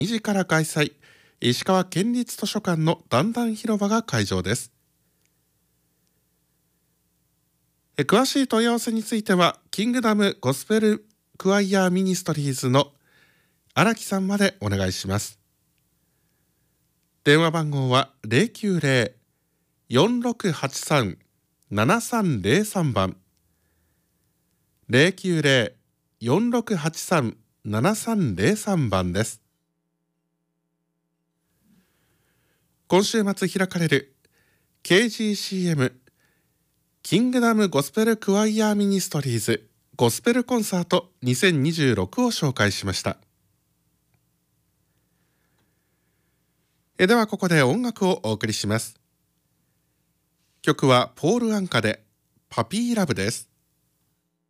2時から開催、石川県立図書館の段々広場が会場です。詳しい問い合わせについてはキングダムゴスペルクワイヤーミニストリーズの荒木さんまでお願いします。電話番号は 090-4683-7303 番 090-4683-7303 番です。今週末開かれる KGCM キングダムゴスペルクワイヤーミニストリーズゴスペルコンサート2026を紹介しました。ではここで音楽をお送りします。曲はポール・アンカでパピーラブです。